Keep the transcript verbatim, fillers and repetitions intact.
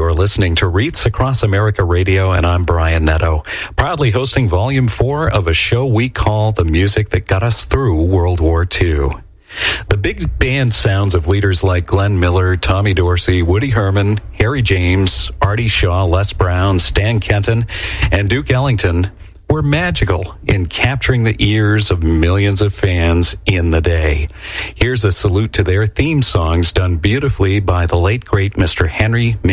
You're listening to Wreaths Across America Radio, and I'm Brian Netto, proudly hosting Volume four of a show we call The Music That Got Us Through World War Two. The big band sounds of leaders like Glenn Miller, Tommy Dorsey, Woody Herman, Harry James, Artie Shaw, Les Brown, Stan Kenton, and Duke Ellington were magical in capturing the ears of millions of fans in the day. Here's a salute to their theme songs done beautifully by the late, great Mister Henry